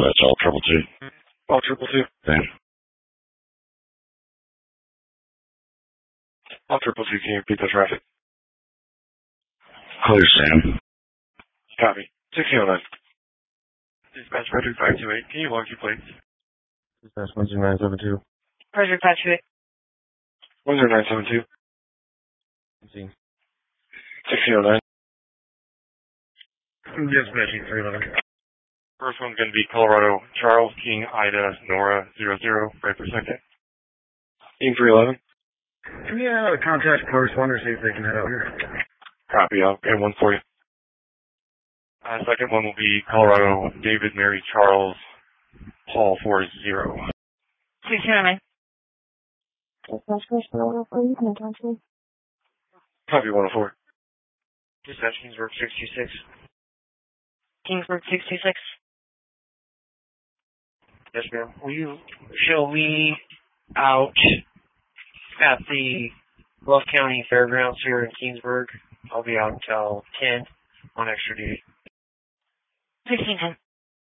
that's all triple two. All triple two. Then. All triple two, can you repeat the traffic? Clear, Sam. Copy. 1609. Dispatch Frederick 528. Can you log your plates? Dispatch 10972. Frederick 528. 10972. 1609. Dispatching 311. First one's going to be Colorado Charles King Ida Nora 00, right per second. King 311. Yeah, contact first one to see if they can head out here. Copy. I'll get one for you. Second one will be Colorado David Mary Charles Paul 40. 1609. Copy 104. Dispatch Kingsburg 626. Kingsburg 626. Yes, ma'am. Shall we out at the Bluff County Fairgrounds here in Kingsburg? I'll be out until 10 on extra duty. 1610.